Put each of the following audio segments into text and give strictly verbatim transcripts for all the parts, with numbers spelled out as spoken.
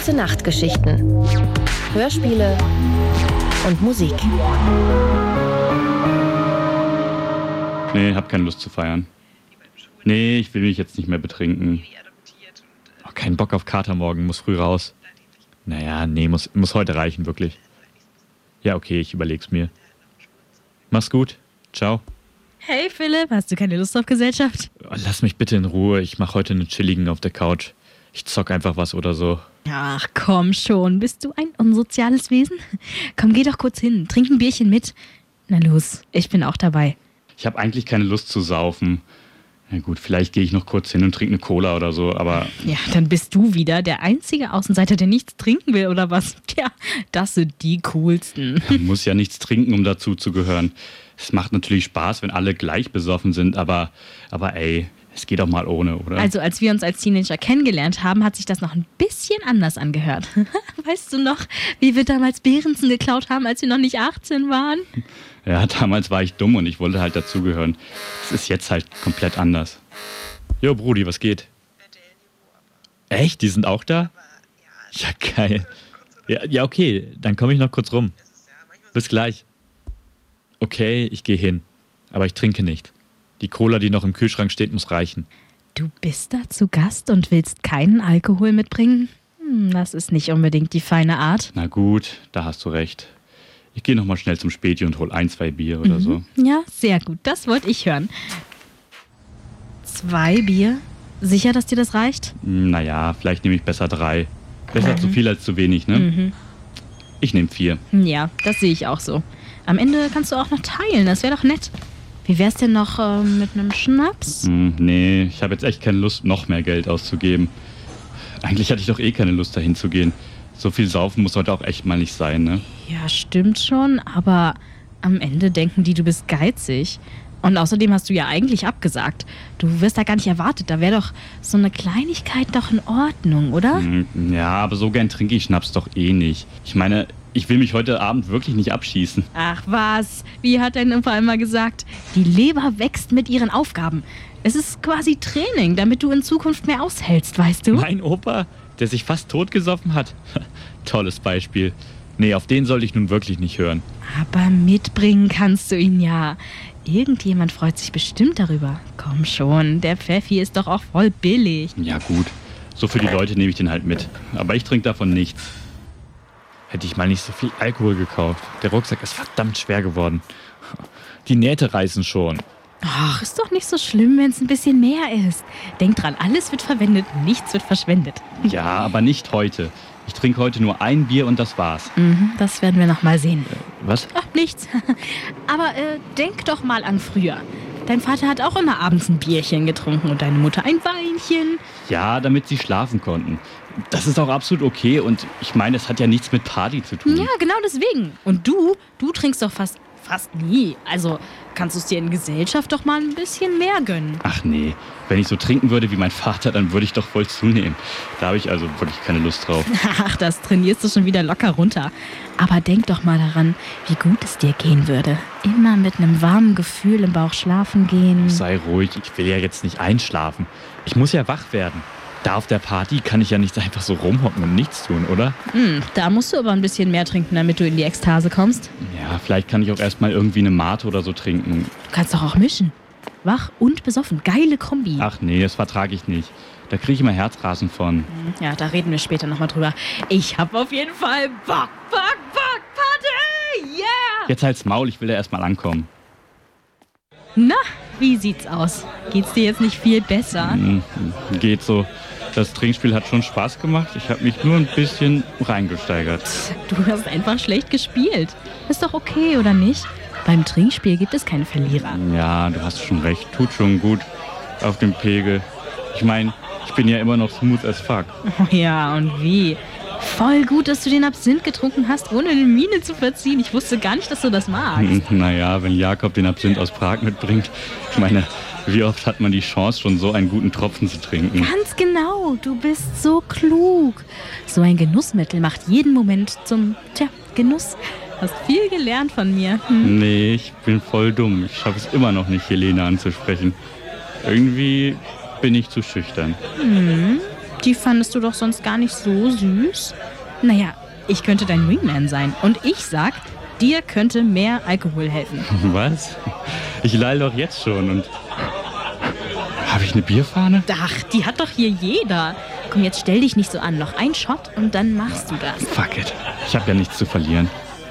Gute Nachtgeschichten, Hörspiele und Musik. Nee, hab keine Lust zu feiern. Nee, ich will mich jetzt nicht mehr betrinken. Oh, kein Bock auf Kater morgen, muss früh raus. Naja, nee, muss, muss heute reichen, wirklich. Ja, okay, ich überleg's mir. Mach's gut. Ciao. Hey Philipp, hast du keine Lust auf Gesellschaft? Oh, lass mich bitte in Ruhe. Ich mach heute einen chilligen auf der Couch. Ich zock einfach was oder so. Ach komm schon, bist du ein unsoziales Wesen? Komm, geh doch kurz hin, trink ein Bierchen mit. Na los, ich bin auch dabei. Ich habe eigentlich keine Lust zu saufen. Na gut, vielleicht gehe ich noch kurz hin und trinke eine Cola oder so, aber... Ja, dann bist du wieder der einzige Außenseiter, der nichts trinken will, oder was? Tja, das sind die coolsten. Man muss ja nichts trinken, um dazu zu gehören. Es macht natürlich Spaß, wenn alle gleich besoffen sind, aber, aber ey, es geht doch mal ohne, oder? Also als wir uns als Teenager kennengelernt haben, hat sich das noch ein bisschen anders angehört. Weißt du noch, wie wir damals Behrensen geklaut haben, als wir noch nicht achtzehn waren? Ja, damals war ich dumm und ich wollte halt dazugehören. Es ist jetzt halt komplett anders. Jo, Brudi, was geht? Echt? Die sind auch da? Ja, geil. Ja, ja okay, dann komme ich noch kurz rum. Bis gleich. Okay, ich gehe hin. Aber ich trinke nicht. Die Cola, die noch im Kühlschrank steht, muss reichen. Du bist da zu Gast und willst keinen Alkohol mitbringen? Hm, das ist nicht unbedingt die feine Art. Na gut, da hast du recht. Ich gehe noch mal schnell zum Späti und hol ein, zwei Bier oder mhm. so. Ja, sehr gut. Das wollte ich hören. Zwei Bier? Sicher, dass dir das reicht? Naja, vielleicht nehme ich besser drei. Besser mhm. zu viel als zu wenig, ne? Mhm. Ich nehme vier. Ja, das sehe ich auch so. Am Ende kannst du auch noch teilen. Das wäre doch nett. Wie wär's denn noch äh, mit einem Schnaps? Hm, nee, ich habe jetzt echt keine Lust, noch mehr Geld auszugeben. Eigentlich hatte ich doch eh keine Lust, dahin zu gehen. So viel saufen muss heute auch echt mal nicht sein, ne? Ja, stimmt schon, aber am Ende denken die, du bist geizig. Und außerdem hast du ja eigentlich abgesagt. Du wirst da gar nicht erwartet. Da wäre doch so eine Kleinigkeit doch in Ordnung, oder? Hm, ja, aber so gern trinke ich Schnaps doch eh nicht. Ich meine, ich will mich heute Abend wirklich nicht abschießen. Ach was, wie hat dein Opa immer gesagt? Die Leber wächst mit ihren Aufgaben. Es ist quasi Training, damit du in Zukunft mehr aushältst, weißt du? Mein Opa, der sich fast totgesoffen hat? Tolles Beispiel. Nee, auf den sollte ich nun wirklich nicht hören. Aber mitbringen kannst du ihn ja. Irgendjemand freut sich bestimmt darüber. Komm schon, der Pfeffi ist doch auch voll billig. Ja gut, so für die Leute nehme ich den halt mit. Aber ich trinke davon nichts. Hätte ich mal nicht so viel Alkohol gekauft. Der Rucksack ist verdammt schwer geworden. Die Nähte reißen schon. Ach, ist doch nicht so schlimm, wenn es ein bisschen mehr ist. Denk dran, alles wird verwendet, nichts wird verschwendet. Ja, aber nicht heute. Ich trinke heute nur ein Bier und das war's. Mhm, das werden wir noch mal sehen. Äh, was? Ach, nichts. Aber äh, denk doch mal an früher. Dein Vater hat auch immer abends ein Bierchen getrunken und deine Mutter ein Weinchen. Ja, damit sie schlafen konnten. Das ist auch absolut okay und ich meine, es hat ja nichts mit Party zu tun. Ja, genau deswegen. Und du, du trinkst doch fast, fast nie. Also kannst du es dir in Gesellschaft doch mal ein bisschen mehr gönnen. Ach nee, wenn ich so trinken würde wie mein Vater, dann würde ich doch voll zunehmen. Da habe ich also wirklich keine Lust drauf. Ach, das trainierst du schon wieder locker runter. Aber denk doch mal daran, wie gut es dir gehen würde. Immer mit einem warmen Gefühl im Bauch schlafen gehen. Sei ruhig, ich will ja jetzt nicht einschlafen. Ich muss ja wach werden. Da auf der Party kann ich ja nicht einfach so rumhocken und nichts tun, oder? Hm, da musst du aber ein bisschen mehr trinken, damit du in die Ekstase kommst. Ja, vielleicht kann ich auch erstmal irgendwie eine Mate oder so trinken. Du kannst doch auch mischen. Wach und besoffen. Geile Kombi. Ach nee, das vertrage ich nicht. Da kriege ich immer Herzrasen von. Ja, da reden wir später nochmal drüber. Ich hab auf jeden Fall Bock, Bock, Bock, Party! Yeah! Jetzt halt's Maul, ich will da erstmal ankommen. Na, wie sieht's aus? Geht's dir jetzt nicht viel besser? Hm, geht so. Das Trinkspiel hat schon Spaß gemacht. Ich habe mich nur ein bisschen reingesteigert. Du hast einfach schlecht gespielt. Ist doch okay, oder nicht? Beim Trinkspiel gibt es keine Verlierer. Ja, du hast schon recht. Tut schon gut auf dem Pegel. Ich meine, ich bin ja immer noch smooth as fuck. Oh ja, und wie? Voll gut, dass du den Absinth getrunken hast, ohne eine Miene zu verziehen. Ich wusste gar nicht, dass du das magst. Naja, wenn Jakob den Absinth aus Prag mitbringt. Ich meine, wie oft hat man die Chance, schon so einen guten Tropfen zu trinken? Ganz genau, du bist so klug. So ein Genussmittel macht jeden Moment zum, tja, Genuss. Hast viel gelernt von mir. Hm? Nee, ich bin voll dumm. Ich schaffe es immer noch nicht, Helene anzusprechen. Irgendwie bin ich zu schüchtern. Hm, Die fandest du doch sonst gar nicht so süß. Naja, ich könnte dein Wingman sein. Und ich sag, dir könnte mehr Alkohol helfen. Was? Ich leih doch jetzt schon und... Habe ich eine Bierfahne? Ach, die hat doch hier jeder. Komm, jetzt stell dich nicht so an. Noch ein Shot und dann machst du das. Fuck it. Ich habe ja nichts zu verlieren.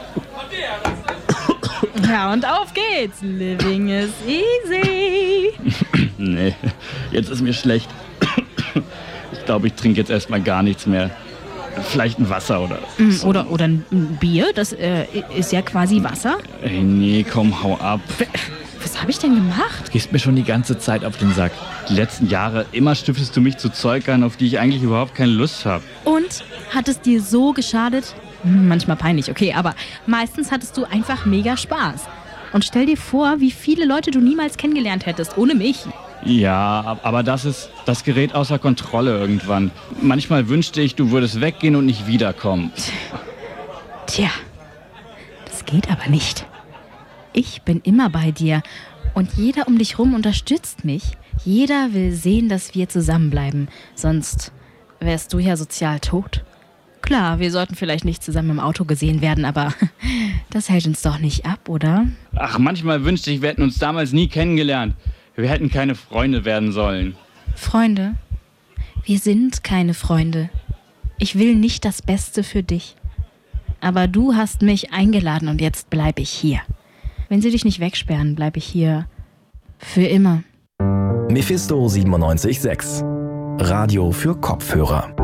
Ja, und auf geht's. Living is easy. Nee, jetzt ist mir schlecht. Ich glaube, ich trinke jetzt erstmal gar nichts mehr. Vielleicht ein Wasser oder so. Oder, oder ein Bier, das äh, ist ja quasi Wasser. Ey, nee, komm, hau ab. Was habe ich denn gemacht? Du gehst mir schon die ganze Zeit auf den Sack. Die letzten Jahre, immer stiftest du mich zu Zeug an, auf die ich eigentlich überhaupt keine Lust habe. Und? Hat es dir so geschadet? Hm, manchmal peinlich, okay, aber meistens hattest du einfach mega Spaß. Und stell dir vor, wie viele Leute du niemals kennengelernt hättest, ohne mich. Ja, aber das ist, das gerät außer Kontrolle irgendwann. Manchmal wünschte ich, du würdest weggehen und nicht wiederkommen. Tja, das geht aber nicht. Ich bin immer bei dir und jeder um dich rum unterstützt mich. Jeder will sehen, dass wir zusammenbleiben, sonst wärst du ja sozial tot. Klar, wir sollten vielleicht nicht zusammen im Auto gesehen werden, aber das hält uns doch nicht ab, oder? Ach, manchmal wünschte ich, wir hätten uns damals nie kennengelernt. Wir hätten keine Freunde werden sollen. Freunde? Wir sind keine Freunde. Ich will nicht das Beste für dich. Aber du hast mich eingeladen und jetzt bleib ich hier. Wenn sie dich nicht wegsperren, bleib ich hier für immer. Mephisto siebenundneunzig Komma sechs. Radio für Kopfhörer.